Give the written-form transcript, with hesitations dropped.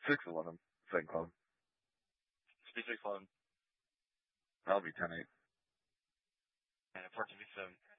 6-11, St. Cloud. Speed 6-11. That'll be 10-8. And 14-7.